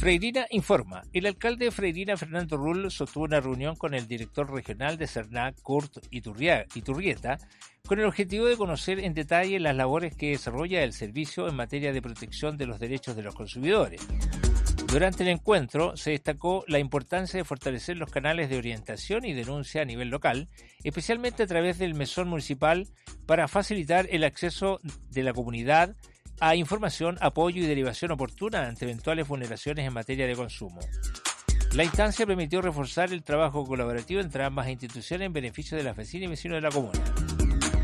Freirina informa. El alcalde de Freirina, Fernando Rull, sostuvo una reunión con el director regional de Cernac, Kurt Iturrieta, con el objetivo de conocer en detalle las labores que desarrolla el servicio en materia de protección de los derechos de los consumidores. Durante el encuentro se destacó la importancia de fortalecer los canales de orientación y denuncia a nivel local, especialmente a través del mesón municipal, para facilitar el acceso de la comunidad a información, apoyo y derivación oportuna ante eventuales vulneraciones en materia de consumo. La instancia permitió reforzar el trabajo colaborativo entre ambas instituciones en beneficio de las vecinas y vecinos de la comuna.